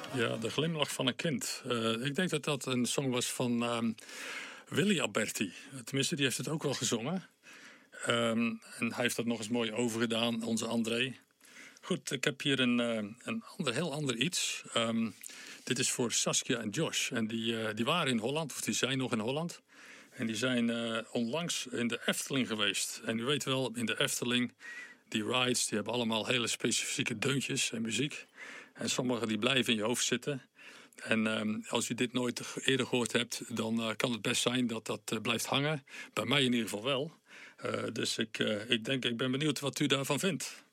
Ja, de glimlach van een kind. Ik denk dat dat een song was van Willy Alberti. Tenminste, die heeft het ook wel gezongen. En hij heeft dat nog eens mooi overgedaan, onze André. Goed, ik heb hier een heel ander iets. Dit is voor Saskia en Josh. En die waren in Holland, of die zijn nog in Holland. En die zijn onlangs in de Efteling geweest. En u weet wel, in de Efteling, die rides, die hebben allemaal hele specifieke deuntjes en muziek. En sommige die blijven in je hoofd zitten. En als u dit nooit eerder gehoord hebt, dan kan het best zijn dat dat blijft hangen. Bij mij in ieder geval wel. Dus ik ben benieuwd wat u daarvan vindt.